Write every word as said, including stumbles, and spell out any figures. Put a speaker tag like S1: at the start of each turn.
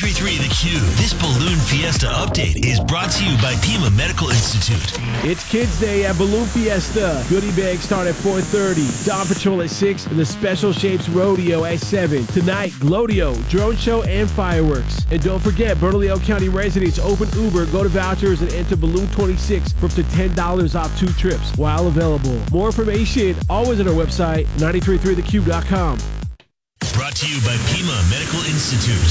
S1: ninety-three point three The Cube. This Balloon Fiesta update is brought to you by Pima Medical Institute.
S2: It's Kids Day at Balloon Fiesta. Goodie bags start at four thirty. Dawn Patrol at six and the Special Shapes Rodeo at seven. Tonight, Glodio, drone show, and fireworks. And don't forget, Bernalillo County residents open Uber, go to vouchers, and enter Balloon twenty-six for up to ten dollars off two trips while available. More information always on our website, nine three three the cube dot com.
S1: Brought to you by Pima Medical Institute.